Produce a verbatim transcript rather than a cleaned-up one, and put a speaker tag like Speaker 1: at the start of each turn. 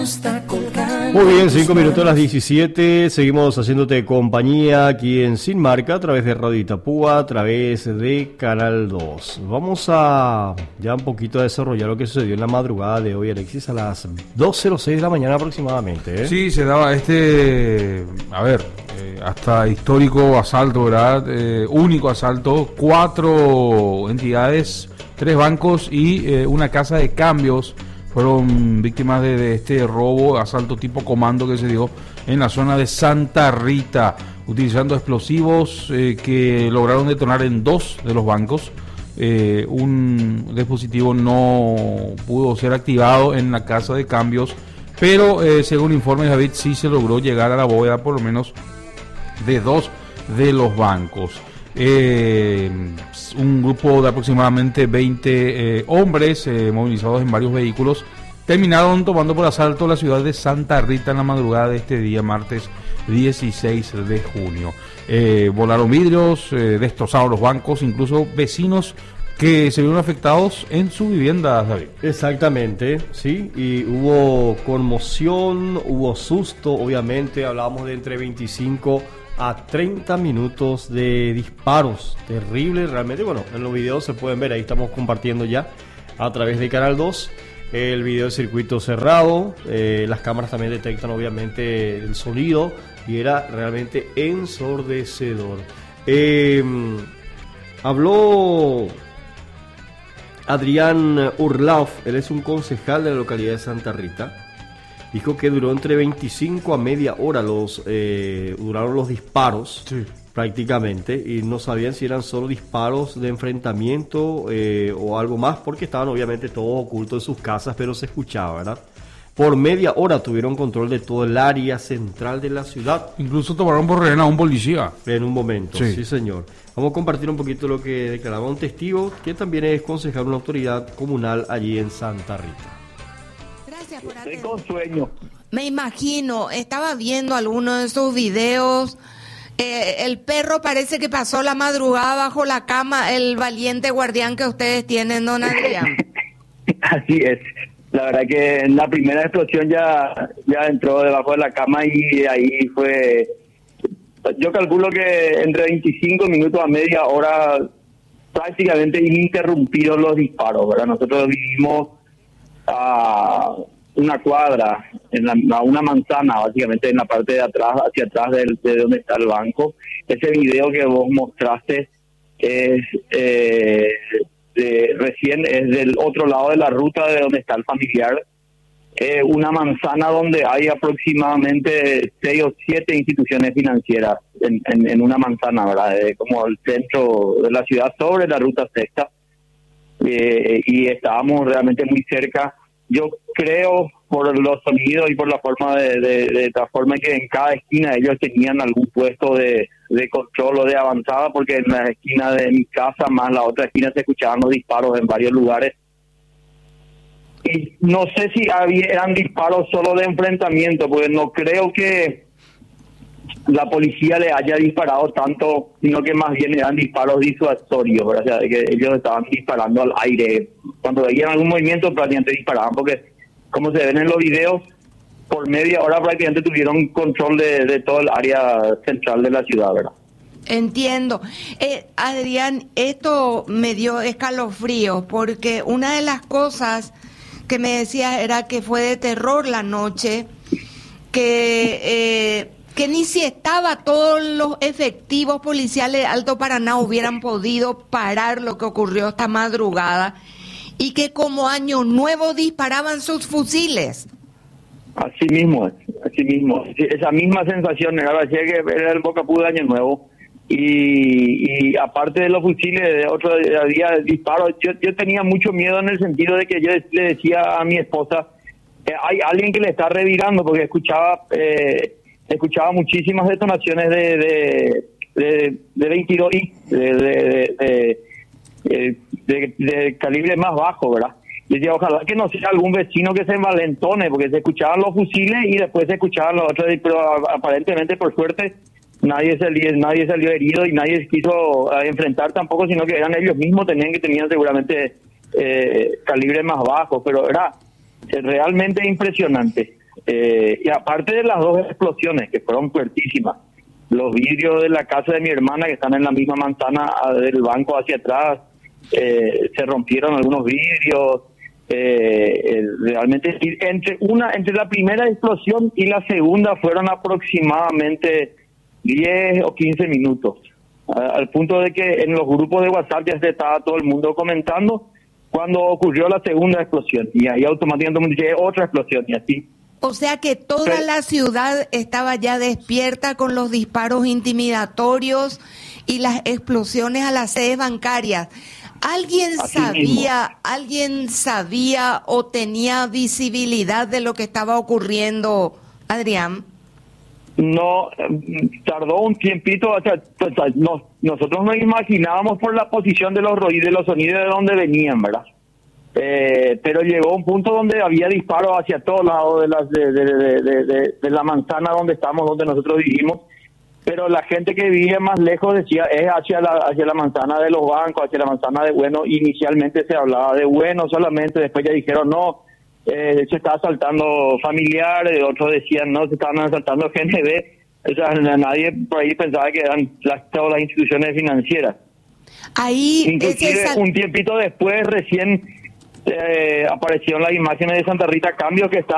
Speaker 1: está colgando.
Speaker 2: Muy bien, cinco minutos a las diecisiete. Seguimos haciéndote compañía aquí en Sin Marca a través de Radio Itapúa, a través de Canal dos. Vamos a ya un poquito a desarrollar lo que sucedió en la madrugada de hoy, Alexis, a las dos cero seis de la mañana aproximadamente, ¿eh?
Speaker 3: Sí, se daba este, a ver, eh, hasta histórico asalto, ¿verdad? Eh, único asalto, cuatro entidades, tres bancos y eh, una casa de cambios fueron víctimas de, de este robo, asalto tipo comando que se dio en la zona de Santa Rita, utilizando explosivos eh, que lograron detonar en dos de los bancos. Eh, un dispositivo no pudo ser activado en la casa de cambios, pero eh, según informes David, sí se logró llegar a la bóveda por lo menos de dos de los bancos. Eh, un grupo de aproximadamente veinte eh, hombres eh, movilizados en varios vehículos terminaron tomando por asalto la ciudad de Santa Rita en la madrugada de este día, martes dieciséis de junio. Eh, volaron vidrios, eh, destrozaron los bancos, incluso vecinos que se vieron afectados en su vivienda, David.
Speaker 2: Exactamente, sí, y hubo conmoción, hubo susto, obviamente, hablábamos de entre veinticinco a treinta minutos de disparos, terrible realmente. Bueno, en los videos se pueden ver, ahí estamos compartiendo ya a través de Canal dos el video de circuito cerrado. Eh, las cámaras también detectan obviamente el sonido y era realmente ensordecedor. Eh, habló Adrián Urlauf, él es un concejal de la localidad de Santa Rita. Dijo que duró entre veinticinco a media hora los eh, duraron los disparos, sí, prácticamente, y no sabían si eran solo disparos de enfrentamiento eh, o algo más, porque estaban obviamente todos ocultos en sus casas, pero se escuchaba, ¿verdad? Por media hora tuvieron control de todo el área central de la ciudad.
Speaker 3: Incluso tomaron por rehén a un policía.
Speaker 2: En un momento, sí.
Speaker 3: sí,
Speaker 2: señor. Vamos a compartir un poquito lo que declaraba un testigo, que también es concejal de una autoridad comunal allí en Santa Rita.
Speaker 4: Gracias por
Speaker 5: Estoy con sueño.
Speaker 4: Me imagino, estaba viendo algunos de esos videos. Eh, el perro parece que pasó la madrugada bajo la cama, el valiente guardián que ustedes tienen, don Adrián.
Speaker 5: Así es. La verdad que en la primera explosión ya, ya entró debajo de la cama y ahí fue... Yo calculo que entre veinticinco minutos a media hora prácticamente ininterrumpidos los disparos, ¿verdad? Nosotros vivimos a una cuadra, en la, a una manzana, básicamente en la parte de atrás, hacia atrás de, de donde está el banco. Ese video que vos mostraste es eh, de, recién es del otro lado de la ruta de donde está el familiar. Eh, una manzana donde hay aproximadamente seis o siete instituciones financieras en, en, en una manzana, ¿verdad? Eh, como el centro de la ciudad sobre la ruta sexta. Eh, y estábamos realmente muy cerca. Yo creo por los sonidos y por la forma de, de, de la forma que en cada esquina ellos tenían algún puesto de, de control o de avanzada, porque en la esquina de mi casa más la otra esquina se escuchaban los disparos en varios lugares. Y no sé si había, eran disparos solo de enfrentamiento, porque no creo que la policía le haya disparado tanto, sino que más bien eran disparos disuasorios, ¿verdad? O sea, que ellos estaban disparando al aire. Cuando veían algún movimiento prácticamente disparaban, porque como se ven en los videos, por media hora prácticamente tuvieron control de, de todo el área central de la ciudad, ¿verdad?
Speaker 4: Entiendo. Eh, Adrián, esto me dio escalofrío, porque una de las cosas que me decías era que fue de terror la noche, que... Eh, que ni si estaba todos los efectivos policiales de Alto Paraná hubieran podido parar lo que ocurrió esta madrugada, y que como Año Nuevo disparaban sus fusiles.
Speaker 5: Así mismo, así mismo. Esa misma sensación, era, parecía que era el Bocapudo de Año Nuevo. Y, y aparte de los fusiles, de otro día disparos, yo, yo tenía mucho miedo en el sentido de que yo le decía a mi esposa, eh, hay alguien que le está revirando, porque escuchaba... Eh, escuchaba muchísimas detonaciones de de, de, de veintidós I, de, de, de, de, de, de calibre más bajo, ¿verdad? Y decía, ojalá que no sea algún vecino que se envalentone, porque se escuchaban los fusiles y después se escuchaban los otros, pero aparentemente, por suerte, nadie salió, nadie salió herido y nadie quiso enfrentar tampoco, sino que eran ellos mismos, tenían que tenían seguramente eh, calibre más bajo, pero era realmente impresionante. Eh, y aparte de las dos explosiones que fueron fuertísimas, los vidrios de la casa de mi hermana que están en la misma manzana del banco hacia atrás, eh, se rompieron algunos vidrios. Eh, realmente entre una entre la primera explosión y la segunda fueron aproximadamente diez o quince minutos, al punto de que en los grupos de WhatsApp ya se estaba todo el mundo comentando cuando ocurrió la segunda explosión, y ahí automáticamente dice otra explosión y así.
Speaker 4: O sea que toda
Speaker 5: Pero,
Speaker 4: la ciudad estaba ya despierta con los disparos intimidatorios y las explosiones a las sedes bancarias. ¿Alguien
Speaker 5: Así
Speaker 4: sabía,
Speaker 5: mismo.
Speaker 4: alguien sabía o tenía visibilidad de lo que estaba ocurriendo, Adrián?
Speaker 5: No, eh, tardó un tiempito, o sea, pues, nos, nosotros nos imaginábamos por la posición de los ruidos, de los sonidos de donde venían, ¿verdad? Eh, pero llegó un punto donde había disparos hacia todos lados de, las, de, de, de, de, de, de la manzana donde estamos, donde nosotros vivimos, pero la gente que vivía más lejos decía es hacia la, hacia la manzana de los bancos, hacia la manzana de Bueno. Inicialmente se hablaba de Bueno solamente, después ya dijeron no, eh, se está asaltando familiares, otros decían no, se estaban asaltando G N B, o sea, nadie por ahí pensaba que eran las, todas las instituciones financieras.
Speaker 4: Ahí
Speaker 5: Inclusive
Speaker 4: ese sal-
Speaker 5: un tiempito después recién eh, aparecieron las imágenes de Santa Rita Cambio, que está